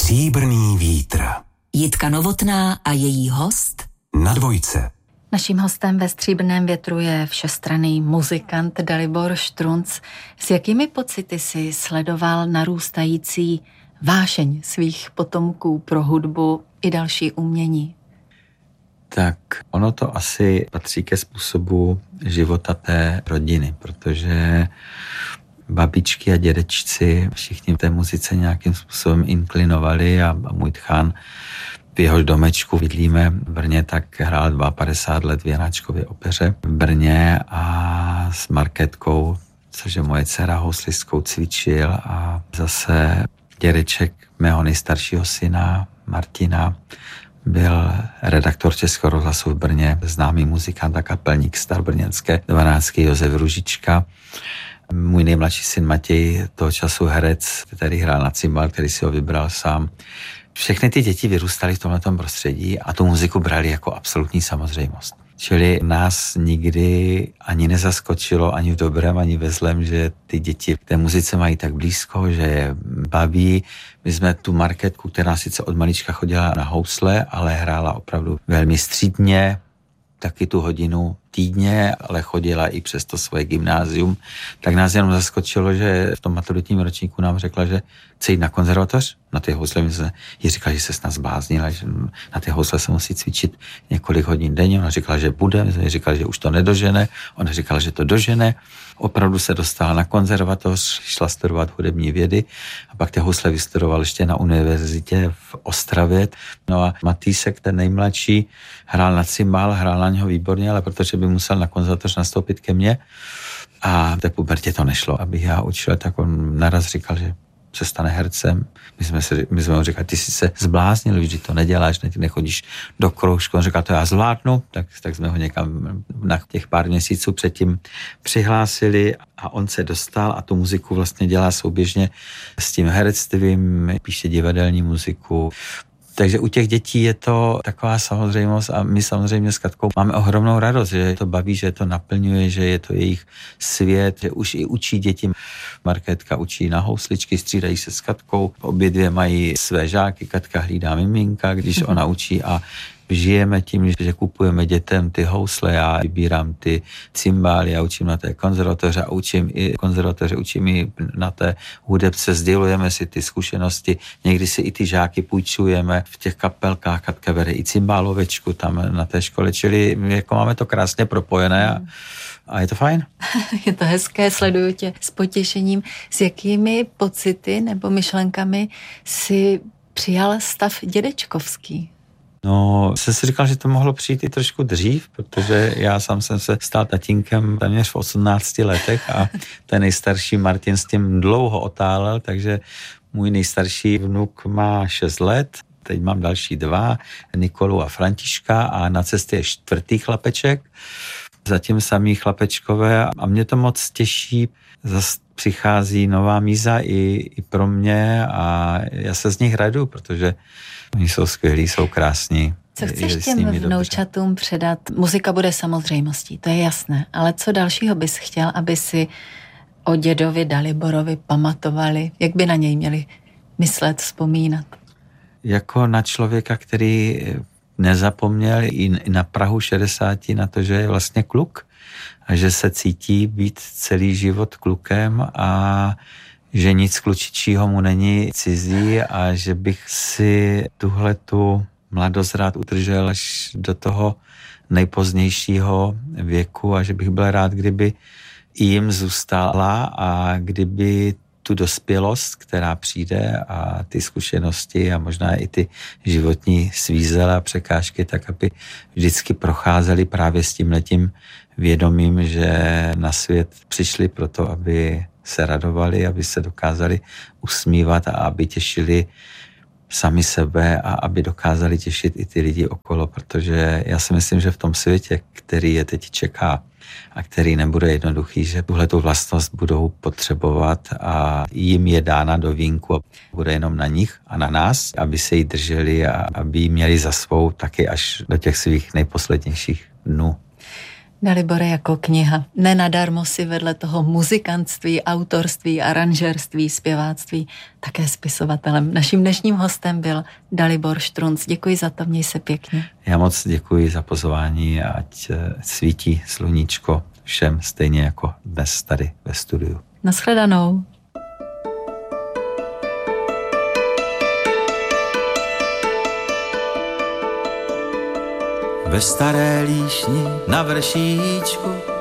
Stříbrný vítr. Jitka Novotná a její host Na Dvojce. Naším hostem ve Stříbrném větru je všestranný muzikant Dalibor Štrunc. S jakými pocity si sledoval narůstající vášeň svých potomků pro hudbu i další umění? Tak ono to asi patří ke způsobu života té rodiny, protože babičky a dědečci všichni té muzice nějakým způsobem inklinovali a můj tchán v jehož domečku bydlíme v Brně, tak hrál 52 let v Janáčkově opeře v Brně a s Markétkou, což je moje dcera, houslistkou, cvičil a zase dědeček mého nejstaršího syna Martina byl redaktor Českého rozhlasu v Brně, známý muzikant a kapelník starbrněnské 12. Josef Ružička. Můj nejmladší syn Matěj, toho času herec, který hrál na cymbal, který si ho vybral sám. Všechny ty děti vyrůstaly v tomhletom prostředí a tu muziku brali jako absolutní samozřejmost. Čili nás nikdy ani nezaskočilo, ani v dobrém, ani ve zlém, že ty děti k té muzice mají tak blízko, že je baví. My jsme tu Markétku, která sice od malička chodila na housle, ale hrála opravdu velmi střídně, taky tu hodinu týdně, ale chodila i přes to svoje gymnázium, tak nás jenom zaskočilo, že v tom maturitním ročníku nám řekla, že chce jít na konzervatoř, na ty housle. My jsme jí říkali, že se snad zbláznila, že na ty housle se musí cvičit několik hodin denně. Ona říkala, že bude, my jsme jí říkali, že už to nedožene, ona říkala, že to dožene. Opravdu se dostala na konzervatoř, šla studovat hudební vědy a pak ty housle vystudoval ještě na univerzitě v Ostravě. No a Matýsek, ten nejmladší, hrál na cymbál, hrál na něho výborně, ale protože by musel na konzervatoř nastoupit ke mně a v té pubertě to nešlo, abych já učil, tak on naraz říkal, že se stane hercem. My jsme mu říkali, ty jsi se zbláznil, vždy to neděláš, nechodíš do kroužku. On říkal, to já zvládnu, tak jsme ho někam na těch pár měsíců předtím přihlásili a on se dostal a tu muziku vlastně dělá souběžně s tím herectvím, píše divadelní muziku. Takže u těch dětí je to taková samozřejmost a my samozřejmě s Katkou máme ohromnou radost, že to baví, že to naplňuje, že je to jejich svět, že už i učí děti. Markétka učí na housličky, střídají se s Katkou, obě dvě mají své žáky, Katka hlídá miminka, když ona učí a žijeme tím, že kupujeme dětem ty housle, já vybírám ty cymbály, já učím na té konzervatoře a učím i na té hudebce, sdělujeme si ty zkušenosti, někdy si i ty žáky půjčujeme v těch kapelkách, Katka vede i cymbálovečku tam na té škole, čili jako máme to krásně propojené a je to fajn. Je to hezké, sleduju tě s potěšením. S jakými pocity nebo myšlenkami si přijal stav dědečkovský? No, jsem si říkal, že to mohlo přijít i trošku dřív, protože já sám jsem se stal tatínkem téměř v 18 letech a ten nejstarší Martin s tím dlouho otálel, takže můj nejstarší vnuk má 6 let, teď mám další 2, Nikolu a Františka a na cestě je 4. chlapeček, zatím samý chlapečkové a mě to moc těší, zase přichází nová míza i pro mě a já se z nich radu, protože oni jsou skvělí, jsou krásní. Co chceš těm vnoučatům předat? Muzika bude samozřejmostí, to je jasné, ale co dalšího bys chtěl, aby si o dědovi Daliborovi pamatovali? Jak by na něj měli myslet, vzpomínat? Jako na člověka, který nezapomněl i na prahu 60 na to, že je vlastně kluk a že se cítí být celý život klukem a že nic klučičího mu není cizí a že bych si tuhletu mladost rád udržel až do toho nejpozdějšího věku a že bych byl rád, kdyby i jim zůstala a kdyby tu dospělost, která přijde a ty zkušenosti a možná i ty životní svízele a překážky, tak aby vždycky procházeli právě s tímhletím vědomím, že na svět přišli proto, aby se radovali, aby se dokázali usmívat a aby těšili sami sebe a aby dokázali těšit i ty lidi okolo, protože já si myslím, že v tom světě, který je teď čeká a který nebude jednoduchý, že tuhletu vlastnost budou potřebovat a jim je dána do vínku a bude jenom na nich a na nás, aby se jí drželi a aby ji měli za svou taky až do těch svých nejposlednějších dnů. Dalibore, jako kniha. Nenadarmo si vedle toho muzikantství, autorství, aranžerství, zpěváctví také spisovatelem. Naším dnešním hostem byl Dalibor Štrunc. Děkuji za to, měj se pěkně. Já moc děkuji za pozvání a ať svítí sluníčko všem stejně jako dnes tady ve studiu. Nashledanou. Ve staré líšni na vršíčku